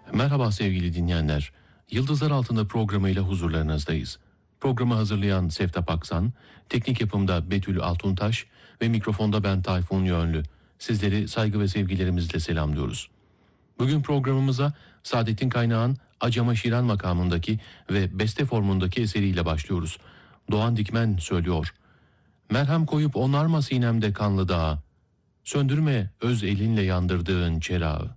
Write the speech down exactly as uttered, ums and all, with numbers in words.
Merhaba sevgili dinleyenler. Yıldızlar Altında programıyla huzurlarınızdayız. Programı hazırlayan Seftap Aksan, teknik yapımda Betül Altuntaş ve mikrofonda ben Tayfun Yönlü. Sizleri saygı ve sevgilerimizle selamlıyoruz. Bugün programımıza Saadettin Kaynağ'ın Acama Şiran makamındaki ve beste formundaki eseriyle başlıyoruz. Doğan Dikmen söylüyor. Merhem koyup onarma sinemde kanlı dağı, söndürme öz elinle yandırdığın çerağı.